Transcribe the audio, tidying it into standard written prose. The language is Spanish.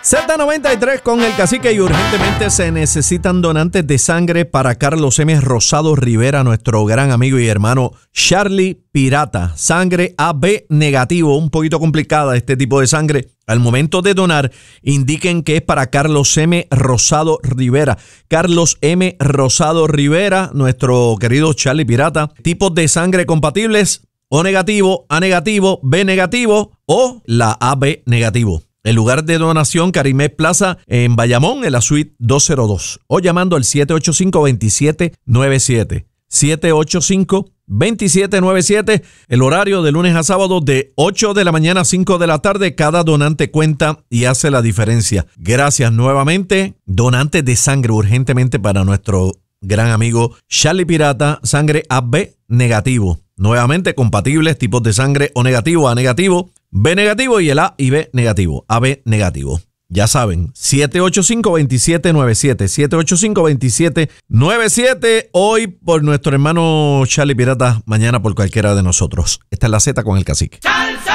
Z93 con el Cacique y urgentemente se necesitan donantes de sangre para Carlos M. Rosado Rivera, nuestro gran amigo y hermano Charlie Pirata. Sangre AB negativo, un poquito complicada este tipo de sangre. Al momento de donar, indiquen que es para Carlos M. Rosado Rivera. Carlos M. Rosado Rivera, nuestro querido Charlie Pirata. Tipos de sangre compatibles: O negativo, A negativo, B negativo o la AB negativo. El lugar de donación, Carimet Plaza, en Bayamón, en la suite 202. O llamando al 785-2797. 785-2797. El horario de lunes a sábado de 8 de la mañana a 5 de la tarde. Cada donante cuenta y hace la diferencia. Gracias nuevamente. Donantes de sangre urgentemente para nuestro gran amigo Charlie Pirata. Sangre AB negativo. Nuevamente compatibles, tipos de sangre O negativo, A negativo, B negativo y el A y B negativo, AB negativo. Ya saben, 785-2797, 785-2797, hoy por nuestro hermano Charlie Pirata, mañana por cualquiera de nosotros. Esta es la Z con el Cacique.